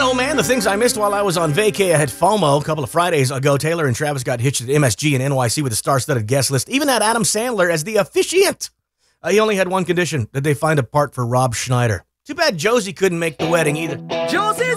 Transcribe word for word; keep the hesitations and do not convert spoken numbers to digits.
old man, the things I missed while I was on vacay. I had FOMO a couple of Fridays ago. Taylor and Travis got hitched at M S G in N Y C with a star-studded guest list. Even had Adam Sandler as the officiant. Uh, he only had one condition, that they find a part for Rob Schneider. Too bad Josie couldn't make the wedding either. Josie!